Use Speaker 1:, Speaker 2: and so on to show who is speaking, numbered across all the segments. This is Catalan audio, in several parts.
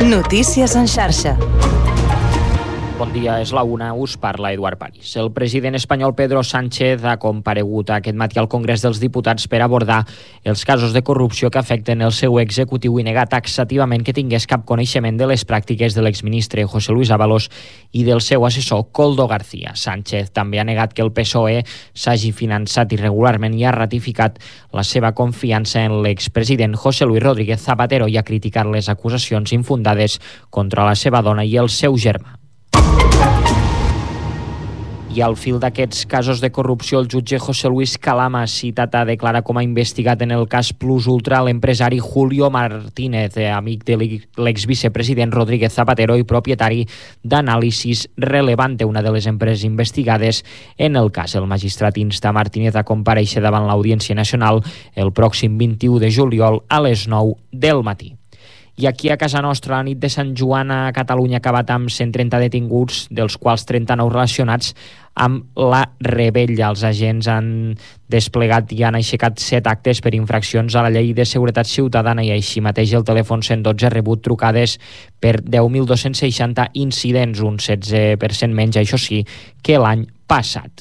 Speaker 1: Notícies en xarxa.
Speaker 2: Bon dia, és la una, us parla Eduard París. El president espanyol Pedro Sánchez ha comparegut aquest matí al Congrés dels Diputats per abordar els casos de corrupció que afecten el seu executiu i negar taxativament que tingués cap coneixement de les pràctiques de l'exministre José Luis Ábalos i del seu assessor Koldo García. Sánchez també ha negat que el PSOE s'hagi finançat irregularment i ha ratificat la seva confiança en l'expresident José Luis Rodríguez Zapatero i ha criticat les acusacions infundades contra la seva dona i el seu germà. I al fil d'aquests casos de corrupció, el jutge José Luis Calama, citat a declarar com a investigat en el cas Plus Ultra l'empresari Julio Martínez, amic de l'exvicepresident Rodríguez Zapatero i propietari d'Anàlisis Relevante, una de les empreses investigades en el cas. El magistrat insta Martínez a comparèixer davant l'Audiència Nacional el pròxim 21 de juliol a les 9 del matí. I aquí a casa nostra, la nit de Sant Joan a Catalunya ha acabat amb 130 detinguts, dels quals 39 relacionats amb la rebella. Els agents han desplegat i han aixecat 7 actes per infraccions a la llei de seguretat ciutadana i així mateix el telèfon 112 ha rebut trucades per 10.260 incidents, un 16% menys, això sí, que l'any passat.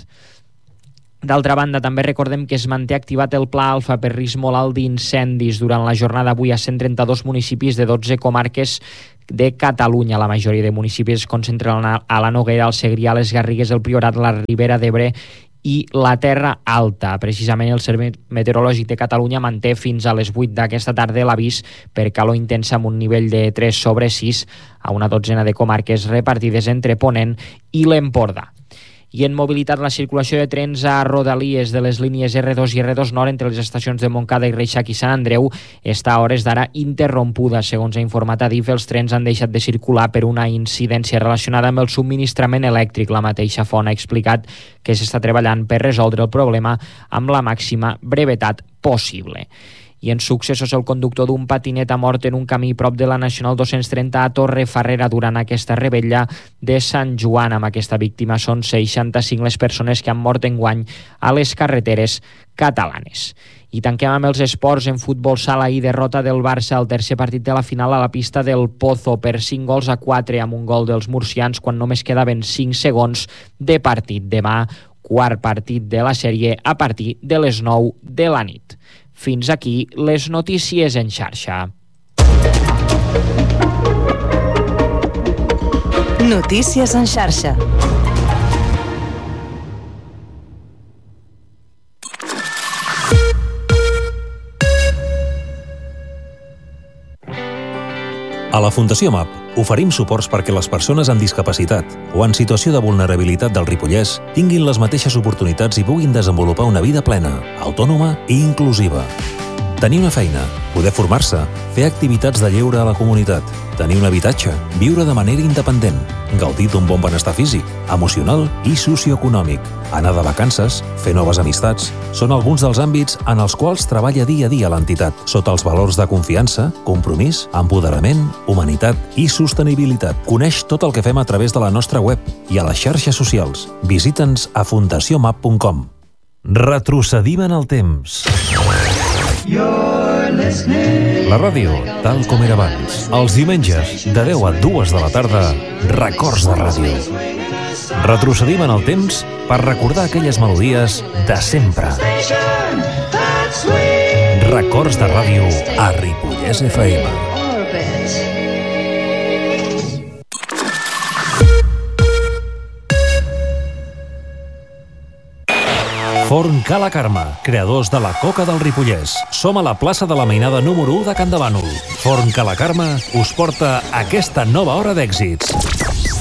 Speaker 2: D'altra banda, també recordem que es manté activat el Pla Alfa per risc molt alt d'incendis durant la jornada avui a 132 municipis de 12 comarques de Catalunya. La majoria de municipis es concentren a la Noguera, el Segrià, les Garrigues, el Priorat, la Ribera d'Ebre i la Terra Alta. Precisament el Servei Meteorològic de Catalunya manté fins a les 8 d'aquesta tarda l'avís per calor intensa amb un nivell de 3/6 a una dotzena de comarques repartides entre Ponent i l'Empordà. I en mobilitat, la circulació de trens a Rodalies de les línies R2 i R2 Nord entre les estacions de Montcada i Reixac i Sant Andreu està a hores d'ara interrompuda. Segons ha informat Adif, els trens han deixat de circular per una incidència relacionada amb el subministrament elèctric. La mateixa font ha explicat que s'està treballant per resoldre el problema amb la màxima brevetat possible. I en successos, el conductor d'un patinet ha mort en un camí prop de la Nacional 230 a Torrefarrera durant aquesta rebella de Sant Joan. Amb aquesta víctima són 65 les persones que han mort enguany a les carreteres catalanes. I tanquem amb els esports. En futbol sala i derrota del Barça al tercer partit de la final a la pista del Pozo per 5-4 amb un gol dels murcians quan només quedaven 5 segons de partit. Demà, quart partit de la sèrie a partir de les 9 de la nit. Fins aquí les notícies en xarxa.
Speaker 1: Notícies en xarxa.
Speaker 3: A la Fundació MAP oferim suports perquè les persones amb discapacitat o en situació de vulnerabilitat del Ripollès tinguin les mateixes oportunitats i puguin desenvolupar una vida plena, autònoma i inclusiva. Tenir una feina, poder formar-se, fer activitats de lleure a la comunitat, tenir un habitatge, viure de manera independent, gaudir d'un bon benestar físic, emocional i socioeconòmic, anar de vacances, fer noves amistats, són alguns dels àmbits en els quals treballa dia a dia l'entitat, sota els valors de confiança, compromís, empoderament, humanitat i sostenibilitat. Coneix tot el que fem a través de la nostra web i a les xarxes socials. Visita'ns a fundaciomap.com. Retrocedim en el temps. La ràdio, tal com era abans. Els diumenges, de 10 a 2 de la tarda, Records de Ràdio. Retrocedim en el temps per recordar aquelles melodies de sempre. Records de Ràdio a Ripollès FM. Forn Ca la Carme, creadors de la coca del Ripollès. Som a la plaça de la Mainada número 1 de Can de Bànol. Forn Ca la Carme us porta aquesta nova hora d'èxits.